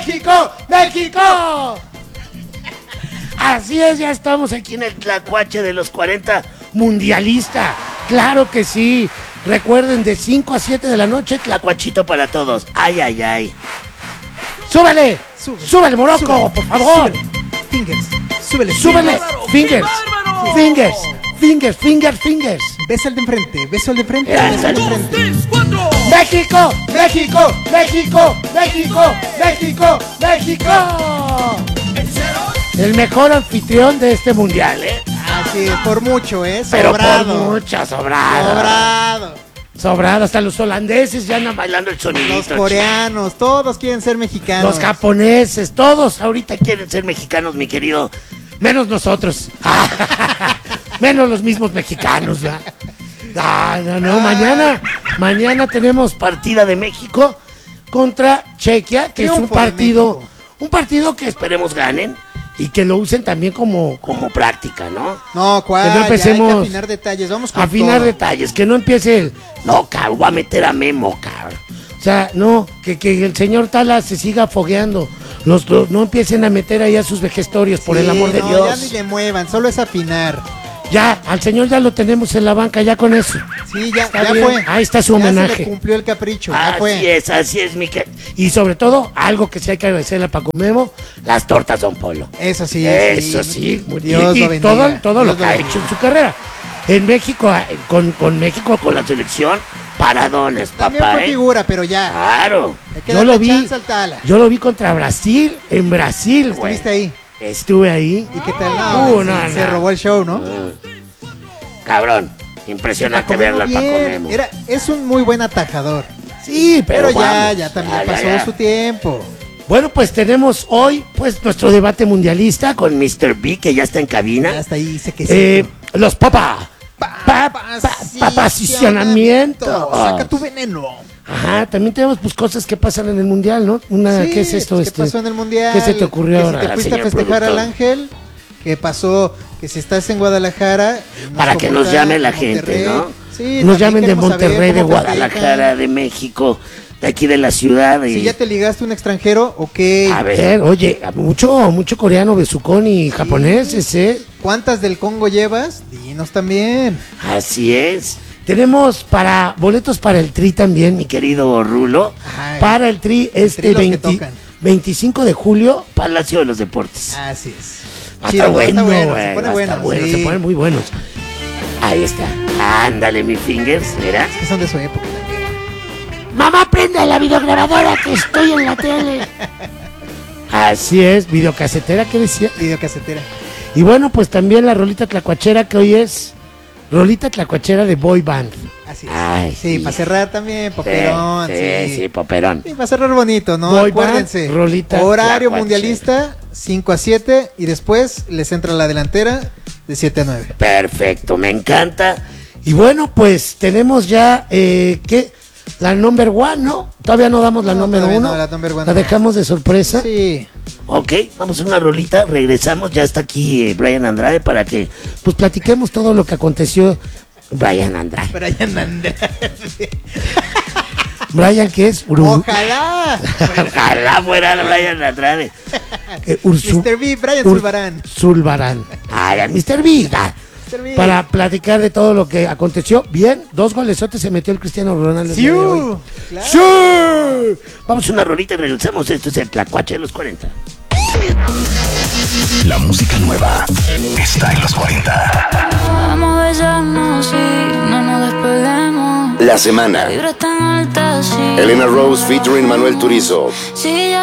México, México. Así es, ya estamos aquí en el Tlacuache de los 40 mundialista. Claro que sí. Recuerden, de 5 a 7 de la noche, Tlacuachito para todos. Ay, ay, ay. ¡Súbele! ¡Súbele, Morocco, por favor! Fingers. Súbele. ¡Súbele! ¡Fingers! ¡Fingers! ¡Fingers, fingers, fingers! Besa el de enfrente, beso el de enfrente, Ya, beso el de enfrente. ¡México! ¡México! ¡México! ¡México! ¡México! ¡México! El mejor anfitrión de este mundial, ¿eh? Así es, por mucho, Pero sobrado. por mucho, sobrado. Sobrado. Sobrado, hasta los holandeses ya andan bailando el sonidito. Los coreanos, todos quieren ser mexicanos. Los japoneses, todos ahorita quieren ser mexicanos, mi querido. Menos nosotros. Menos los mismos mexicanos, ¿ya? No, mañana tenemos partida de México contra Chequia, que es Triunfo un partido que esperemos ganen y que lo usen también como práctica, ¿no? No, ¿cuál? Que no empecemos Ya hay que afinar detalles, vamos con afinar todo. detalles, que no empiece el, no, cabrón, voy a meter a Memo, cabrón. O sea, no, que el señor Tala se siga fogueando. No empiecen a meter ahí a sus vejestorios, por el amor de Dios. Ya ni le muevan, solo es afinar. Ya, al señor ya lo tenemos en la banca, ya con eso. Sí, ya bien. fue. Ahí está su Ya homenaje. se le cumplió el capricho, ya fue. Así es, Miquel. Y sobre todo, algo que sí hay que agradecerle a Paco Memo, las tortas Don Polo. Eso sí. Eso sí. Dios y lo bendiga. todo lo Dios que ha hecho en su carrera. En México, con México, con la selección, paradones, También papá, fue figura, pero ya. Claro. Hay que darle chance al Tala. Yo lo vi contra Brasil, en Brasil, güey. Estuviste ahí. Estuve ahí. ¿Y qué tal? No, se robó el show, ¿no? Cabrón, impresionante Paco Memo verlo al Paco bien. Memo. Es un muy buen atajador. Sí, pero ya vamos, también ya, pasó ya. su tiempo. Bueno, pues tenemos hoy nuestro debate mundialista con Mr. B, que ya está en cabina. Ya hasta ahí dice que sí. Los papacisionamientos. Saca tu veneno. Ajá, también tenemos pues cosas que pasan en el mundial, ¿no? Sí, ¿qué es esto? ¿Qué pasó en el mundial? ¿Qué se te ocurrió que ahora, Si te fuiste a señor festejar productor? al Ángel, ¿qué pasó? Que si estás en Guadalajara. Para que nos llame la gente, ¿no? Sí, nos también llamen de queremos saber Monterrey, de cómo Guadalajara, festejan. de México, de aquí de la ciudad. Si ya te ligaste a un extranjero, ok. A ver, oye, mucho coreano, besucón y japoneses, ¿eh? ¿Cuántas del Congo llevas? Dinos también. Así es. Tenemos boletos para el Tri también, mi querido Rulo. Ay, para el Tri Tri los que tocan. 25 de julio, Palacio de los Deportes. Así es. Está Chido, bueno, se güey. pone Está bueno. bueno, Sí. se ponen muy buenos. Ahí está. Ándale, mi fingers, mira. Es que son de su época también. Mamá, prende la videograbadora que estoy en la tele. Así es, videocasetera, ¿qué decía? Videocasetera. Y bueno, pues también la rolita tlacuachera que hoy es rolita tlacuachera de boy band. Así es. Ay, sí, sí. para cerrar también, Poperón. Sí, poperón. Sí, para cerrar bonito, ¿no? Boy Acuérdense. band, rolita horario tlacuachera. mundialista, 5 a 7. Y después les entra la delantera de 7 a 9. Perfecto, me encanta. Y bueno, pues tenemos ya, ¿qué? La number one, ¿no? Todavía no damos la número todavía uno. no, la number one La no. dejamos de sorpresa. Sí. Ok, vamos a una rolita, regresamos, ya está aquí Brian Andrade para que pues platiquemos todo lo que aconteció. Brian Andrade. Brian Andrade. Brian, ¿qué es? Ojalá. Ojalá fuera Brian Andrade. Mr. B, Brian Zulbarán. Zulbarán. Ay, Mr. B. Mr. B. Para platicar de todo lo que aconteció. Bien, 2 golesotes se metió el Cristiano Ronaldo. el día de hoy. Claro. ¡Sí! Vamos a una rolita y regresamos. Esto es el Tlacuache de los 40. La música nueva está en los 40. Vamos a besarnos y no nos despeguemos. La semana. La vibra es tan alta, sí. Elena Rose featuring Manuel Turizo. Sí, ya